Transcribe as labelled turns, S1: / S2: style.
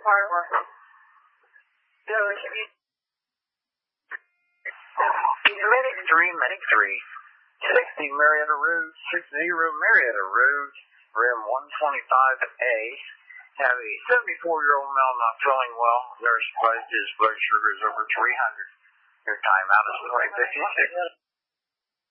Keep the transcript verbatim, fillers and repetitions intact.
S1: part of our so if you
S2: Medic three, Medic three, sixty Marietta Road, six zero Marietta Road, room one twenty-five A. Have a seventy-four-year-old male not feeling well. Nurse advised his blood sugar is over three hundred. Your timeout is twenty fifty-six.